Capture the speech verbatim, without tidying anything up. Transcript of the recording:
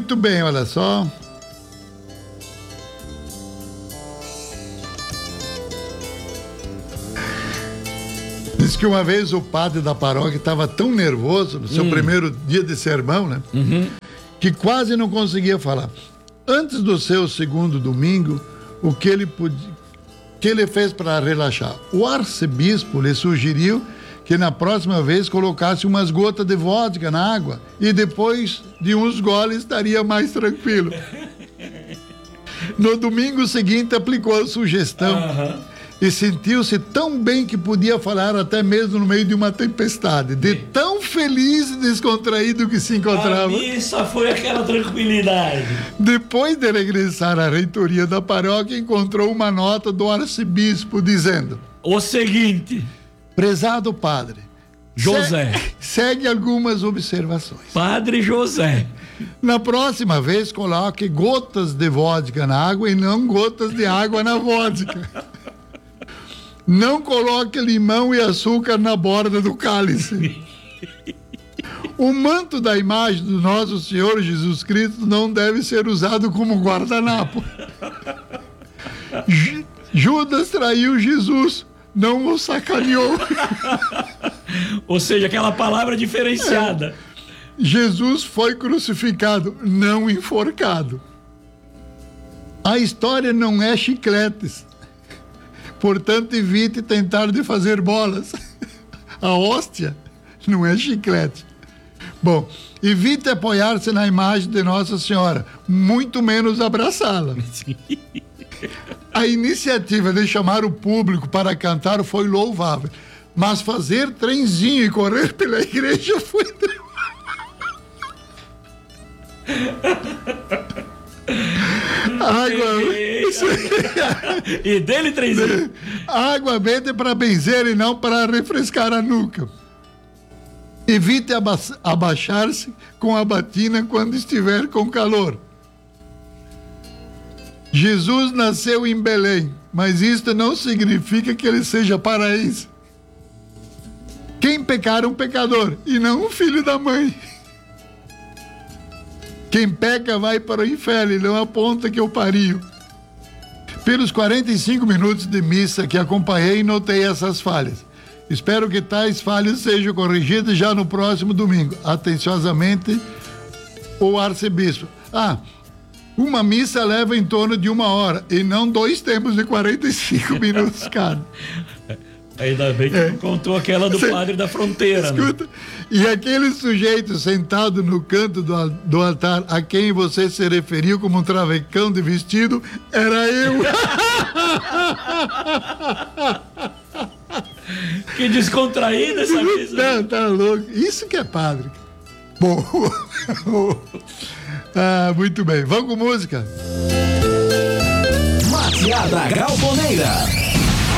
Muito bem, olha só. Diz que uma vez o padre da paróquia estava tão nervoso no seu hum. primeiro dia de sermão, né? Uhum. Que quase não conseguia falar. Antes do seu segundo domingo, o que ele podia, que ele fez para relaxar? O arcebispo lhe sugeriu que na próxima vez colocasse umas gotas de vodka na água e depois de uns goles estaria mais tranquilo. No domingo seguinte aplicou a sugestão. Uhum. E sentiu-se tão bem que podia falar até mesmo no meio de uma tempestade, de tão feliz e descontraído que se encontrava. A missa foi aquela tranquilidade. Depois de regressar à reitoria da paróquia, encontrou uma nota do arcebispo dizendo: o seguinte: prezado padre José, se- segue algumas observações. Padre José, na próxima vez coloque gotas de vodka na água e não gotas de água na vodka. Não coloque limão e açúcar na borda do cálice. O manto da imagem do nosso Senhor Jesus Cristo não deve ser usado como guardanapo. J- Judas traiu Jesus, não o sacaneou. Ou seja, aquela palavra diferenciada. É. Jesus foi crucificado, não enforcado. A história não é chicletes. Portanto, evite tentar de fazer bolas. A hóstia não é chiclete. Bom, evite apoiar-se na imagem de Nossa Senhora, muito menos abraçá-la. A iniciativa de chamar o público para cantar foi louvável, mas fazer trenzinho e correr pela igreja foi... Água... E dele trenzinho. Água benta para benzer e não para refrescar a nuca. Evite aba- abaixar-se com a batina quando estiver com calor. Jesus nasceu em Belém, mas isto não significa que ele seja paraense. Quem pecar é um pecador e não um filho da mãe. Quem peca vai para o inferno e não aponta que eu pariu. Pelos quarenta e cinco minutos de missa que acompanhei, notei essas falhas. Espero que tais falhas sejam corrigidas já no próximo domingo. Atenciosamente, o arcebispo. Ah, uma missa leva em torno de uma hora e não dois tempos de quarenta e cinco minutos cada. Ainda bem que é. contou aquela do padre da fronteira. Escuta, né? E aquele sujeito sentado no canto do, do altar a quem você se referiu como um travecão de vestido, era eu. Que descontraída essa missa. Tá, tá louco. Isso que é padre. Bom, ah, muito bem. Vamos com música. Mateada Galponeira.